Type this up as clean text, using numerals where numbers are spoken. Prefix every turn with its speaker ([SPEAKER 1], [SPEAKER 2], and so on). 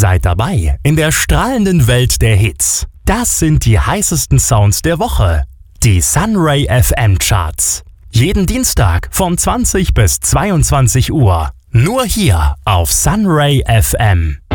[SPEAKER 1] Seid dabei in der strahlenden Welt der Hits. Das sind die heißesten Sounds der Woche. Die Sunray FM Charts. Jeden Dienstag von 20 bis 22 Uhr. Nur hier auf Sunray FM.